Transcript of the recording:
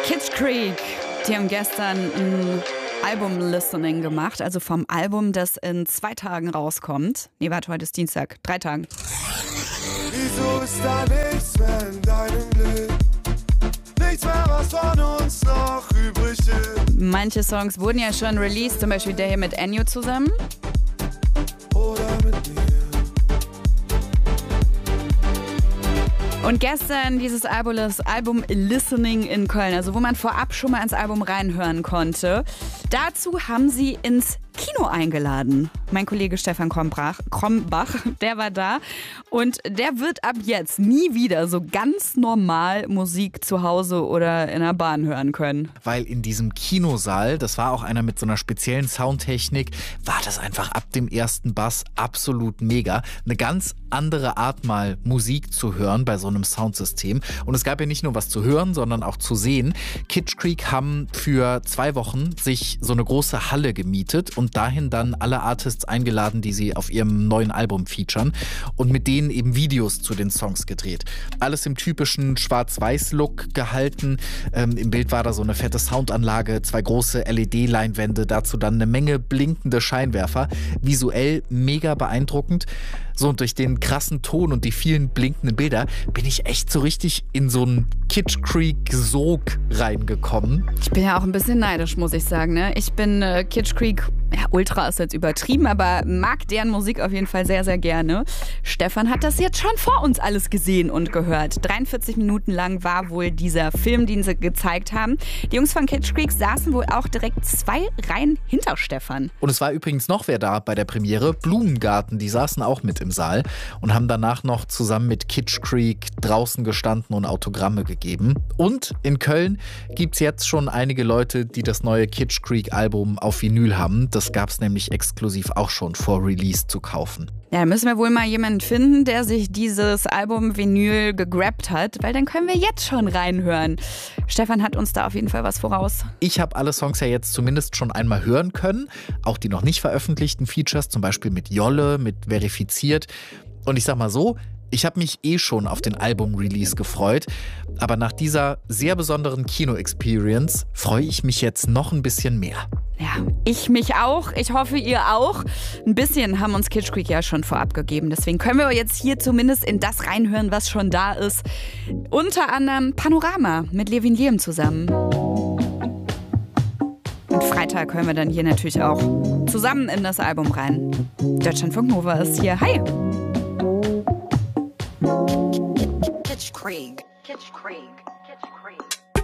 Kitsch Creek, die haben gestern ein Album-Listening gemacht, also vom Album, das in 2 Tagen rauskommt. Nee, warte, heute ist Dienstag, 3 Tagen. Wieso ist da nichts mehr in deinem Blick? Nichts mehr, was von uns noch übrig ist. Manche Songs wurden ja schon released, zum Beispiel der hier mit Ennio zusammen. Oder mit mir. Und gestern dieses Album Listening in Köln, also wo man vorab schon mal ins Album reinhören konnte. Dazu haben sie ins Kino eingeladen. Mein Kollege Stefan Krombach, der war da und der wird ab jetzt nie wieder so ganz normal Musik zu Hause oder in der Bahn hören können. Weil in diesem Kinosaal, das war auch einer mit so einer speziellen Soundtechnik, war das einfach ab dem ersten Bass absolut mega. Eine ganz andere Art mal Musik zu hören bei so einem Soundsystem. Und es gab ja nicht nur was zu hören, sondern auch zu sehen. Kitsch Creek haben für 2 Wochen sich so eine große Halle gemietet und dahin dann alle Artists eingeladen, die sie auf ihrem neuen Album featuren und mit denen eben Videos zu den Songs gedreht. Alles im typischen Schwarz-Weiß-Look gehalten. Im Bild war da so eine fette Soundanlage, 2 große LED-Leinwände, dazu dann eine Menge blinkende Scheinwerfer. Visuell mega beeindruckend. So, und durch den krassen Ton und die vielen blinkenden Bilder bin ich echt so richtig in so einen Kitsch Creek-Sog reingekommen. Ich bin ja auch ein bisschen neidisch, muss ich sagen. Ne? Ich bin Kitsch Creek, ja, Ultra ist jetzt übertrieben, aber mag deren Musik auf jeden Fall sehr, sehr gerne. Stefan hat das jetzt schon vor uns alles gesehen und gehört. 43 Minuten lang war wohl dieser Film, den sie gezeigt haben. Die Jungs von Kitsch Creek saßen wohl auch direkt 2 Reihen hinter Stefan. Und es war übrigens noch wer da bei der Premiere, Blumengarten, die saßen auch mit im Saal und haben danach noch zusammen mit Kitsch Creek draußen gestanden und Autogramme gegeben. Und in Köln gibt es jetzt schon einige Leute, die das neue Kitsch Creek Album auf Vinyl haben. Das gab es nämlich exklusiv auch schon vor Release zu kaufen. Ja, da müssen wir wohl mal jemanden finden, der sich dieses Album Vinyl gegrabt hat, weil dann können wir jetzt schon reinhören. Stefan hat uns da auf jeden Fall was voraus. Ich habe alle Songs ja jetzt zumindest schon einmal hören können, auch die noch nicht veröffentlichten Features, zum Beispiel mit Jolle, mit Verifiziert. Und ich sag mal so, ich habe mich schon auf den Album-Release gefreut, aber nach dieser sehr besonderen Kino-Experience freue ich mich jetzt noch ein bisschen mehr. Ja, ich mich auch. Ich hoffe, ihr auch. Ein bisschen haben uns Kitsch Creek ja schon vorab gegeben. Deswegen können wir jetzt hier zumindest in das reinhören, was schon da ist. Unter anderem Panorama mit Levin Liem zusammen. Und Freitag hören wir dann hier natürlich auch zusammen in das Album rein. Deutschlandfunk Nova ist hier. Hi! Kitsch Creek.